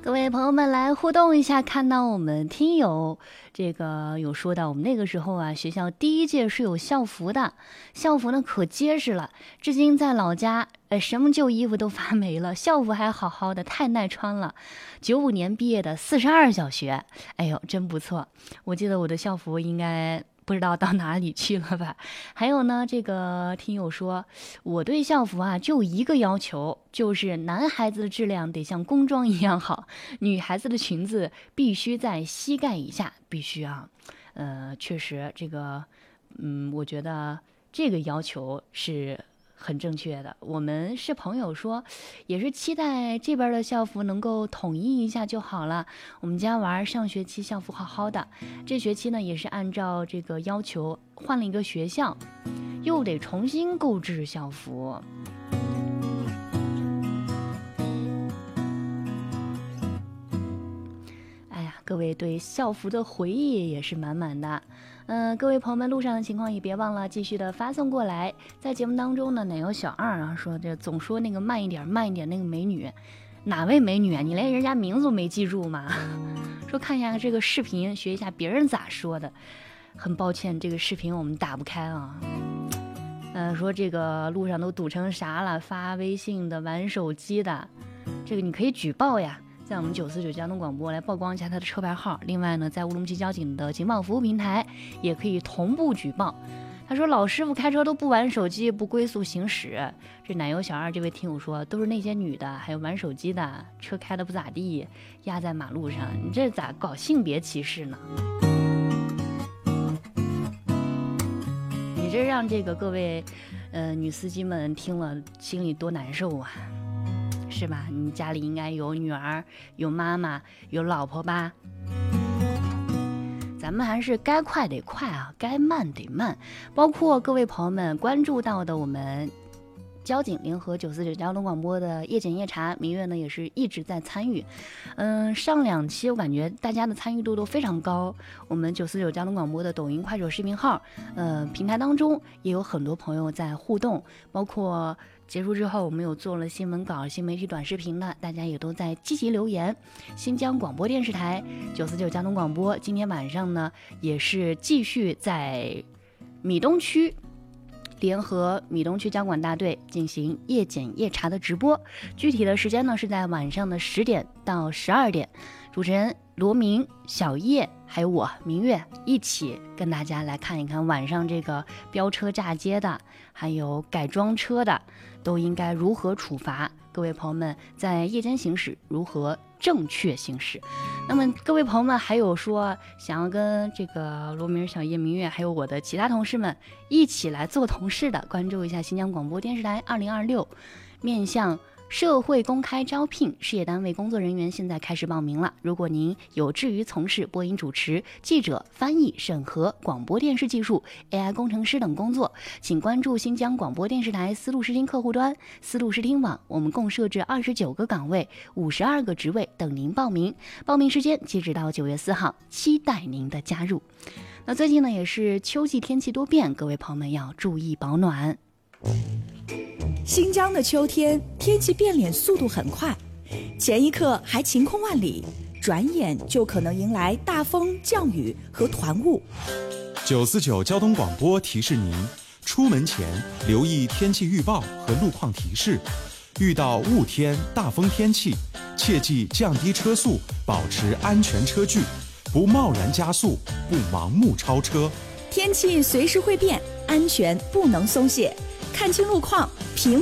各位朋友们来互动一下，看到我们听友这个有说到，我们那个时候啊，学校第一届是有校服的，校服呢可结实了，至今在老家，什么旧衣服都发霉了，校服还好好的，太耐穿了。95年毕业的42小学，哎呦，真不错。我记得我的校服应该不知道到哪里去了吧。还有呢，这个听友说，我对校服啊就一个要求，就是男孩子的质量得像工装一样好，女孩子的裙子必须在膝盖以下，必须啊。确实这个，我觉得这个要求是很正确的。我们是朋友说，也是期待这边的校服能够统一一下就好了。我们家娃上学期校服好好的，这学期呢也是按照这个要求换了一个学校，又得重新购置校服。哎呀，各位对校服的回忆也是满满的。各位朋友们，路上的情况也别忘了继续的发送过来。在节目当中呢，奶油小二啊说，这总说那个慢一点慢一点，那个美女，哪位美女啊？你连人家名字都没记住吗？说看一下这个视频，学一下别人咋说的。很抱歉，这个视频我们打不开啊。说这个路上都堵成啥了？发微信的、玩手机的，这个你可以举报呀。在我们949交通广播来曝光一下他的车牌号。另外呢，在乌鲁木齐交警的警报服务平台也可以同步举报。他说老师傅开车都不玩手机，不龟速行驶。这奶油小二这位听友说，都是那些女的还有玩手机的，车开的不咋地，压在马路上，你这咋搞性别歧视呢？你这让这个各位女司机们听了心里多难受啊，是吧？你家里应该有女儿，有妈妈，有老婆吧？咱们还是该快得快啊，该慢得慢。包括各位朋友们关注到的我们交警联合949交通广播的夜检夜查，明月呢也是一直在参与。上2期我感觉大家的参与度都非常高。我们949交通广播的抖音、快手视频号，平台当中也有很多朋友在互动，包括结束之后我们有做了新闻稿、新媒体短视频的，大家也都在积极留言。新疆广播电视台949交通广播今天晚上呢也是继续在米东区联合米东区交管大队进行夜检夜查的直播，具体的时间呢是在晚上的10点到12点。主持人罗明、小叶还有我明月一起跟大家来看一看晚上这个飙车炸街的，还有改装车的都应该如何处罚。各位朋友们在夜间行驶如何正确行驶。那么各位朋友们还有说想要跟这个罗明、小叶、明月还有我的其他同事们一起来做同事的，关注一下新疆广播电视台2026面向社会公开招聘事业单位工作人员，现在开始报名了。如果您有志于从事播音主持、记者、翻译、审核、广播电视技术、AI 工程师等工作，请关注新疆广播电视台丝路视听客户端、丝路视听网，我们共设置29个岗位、52个职位等您报名。报名时间截止到9月4号，期待您的加入。那最近呢也是秋季天气多变，各位朋友们要注意保暖。 新疆的秋天天气变脸速度很快，前一刻还晴空万里，转眼就可能迎来大风、降雨和团雾。 949交通广播提示您，出门前留意天气预报和路况提示，遇到雾天、大风天气，切记降低车速，保持安全车距，不贸然加速，不盲目超车。 天气随时会变，安全不能松懈，看清路况，平